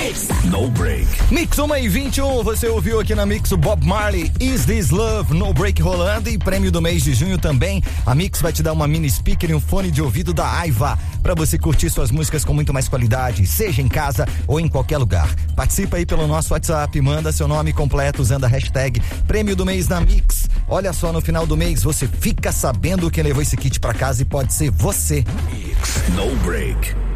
No Break. Mix 1:21, você ouviu aqui na Mix o Bob Marley, Is This Love, No Break rolando, e prêmio do mês de junho também. A Mix vai te dar uma mini speaker e um fone de ouvido da Aiva, pra você curtir suas músicas com muito mais qualidade, seja em casa ou em qualquer lugar. Participa aí pelo nosso WhatsApp, manda seu nome completo usando a hashtag prêmio do mês na Mix. Olha só, no final do mês você fica sabendo quem levou esse kit pra casa e pode ser você. Mix No Break.